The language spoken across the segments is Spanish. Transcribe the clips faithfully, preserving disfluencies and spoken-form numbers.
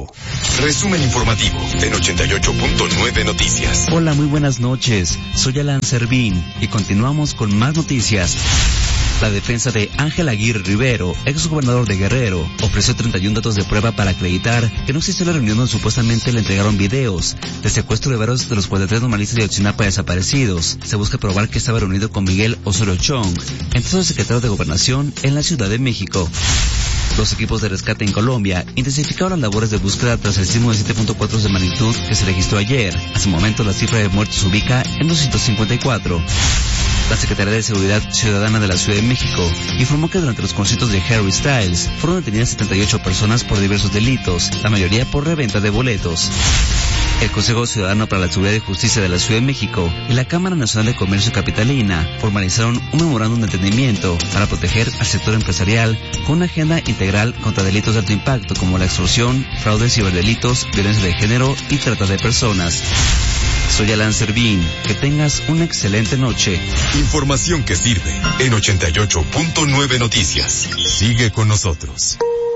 Bravo. Resumen informativo en ochenta y ocho punto nueve Noticias. Hola, muy buenas noches. Soy Alan Servín y continuamos con más noticias. La defensa de Ángel Aguirre Rivero, exgobernador de Guerrero, ofreció treinta y uno datos de prueba para acreditar que no existió la reunión donde supuestamente le entregaron videos de secuestro de varios de los cuarenta y tres normalistas de Ayotzinapa desaparecidos. Se busca probar que estaba reunido con Miguel Osorio Chong, entonces secretario de Gobernación en la Ciudad de México. Los equipos de rescate en Colombia intensificaron las labores de búsqueda tras el sismo de siete punto cuatro de magnitud que se registró ayer. Hasta el momento la cifra de muertos se ubica en doscientos cincuenta y cuatro. La Secretaría de Seguridad Ciudadana de la Ciudad de México informó que durante los conciertos de Harry Styles fueron detenidas setenta y ocho personas por diversos delitos, la mayoría por reventa de boletos. El Consejo Ciudadano para la Seguridad y Justicia de la Ciudad de México y la Cámara Nacional de Comercio Capitalina formalizaron un memorándum de entendimiento para proteger al sector empresarial con una agenda integral contra delitos de alto impacto como la extorsión, fraude, ciberdelitos, violencia de género y trata de personas. Soy Alan Servín. Que tengas una excelente noche. Información que sirve en ochenta y ocho punto nueve Noticias. Sigue con nosotros.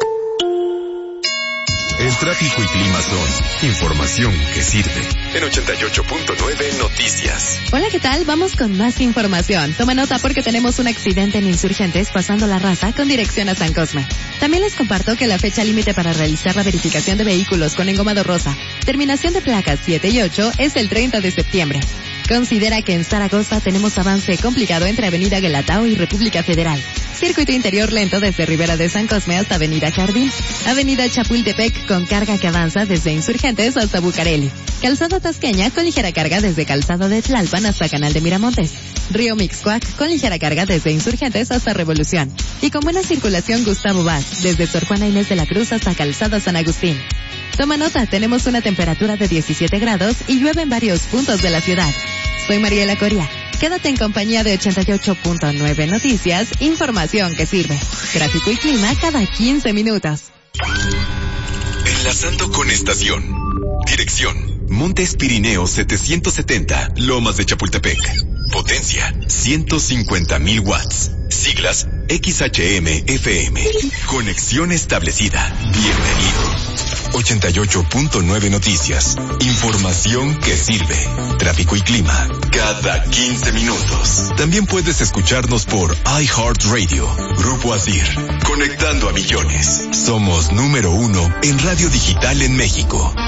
El tráfico y clima son información que sirve en ochenta y ocho punto nueve Noticias. Hola, ¿qué tal? Vamos con más información. Toma nota porque tenemos un accidente en Insurgentes pasando la Raza con dirección a San Cosme. También les comparto que la fecha límite para realizar la verificación de vehículos con engomado rosa, terminación de placas siete y ocho, es el treinta de septiembre. Considera que en Zaragoza tenemos avance complicado entre Avenida Guelatao y República Federal. Circuito interior lento desde Ribera de San Cosme hasta Avenida Jardín. Avenida Chapultepec con carga que avanza desde Insurgentes hasta Bucareli. Calzada Tasqueña con ligera carga desde Calzada de Tlalpan hasta Canal de Miramontes. Río Mixcoac con ligera carga desde Insurgentes hasta Revolución. Y con buena circulación Gustavo Vaz, desde Sor Juana Inés de la Cruz hasta Calzada San Agustín. Toma nota, tenemos una temperatura de diecisiete grados y llueve en varios puntos de la ciudad. Soy Mariela Coria. Quédate en compañía de ochenta y ocho punto nueve Noticias, información que sirve. Tráfico y clima cada quince minutos. Enlazando con estación. Dirección: Montes Pirineos setecientos setenta, Lomas de Chapultepec. Potencia: ciento cincuenta mil watts. Siglas: X H M F M. Conexión establecida. Bienvenido. ochenta y ocho punto nueve Noticias. Información que sirve. Tráfico y clima cada quince minutos. También puedes escucharnos por iHeartRadio. Grupo Asir. Conectando a millones. Somos número uno en radio digital en México.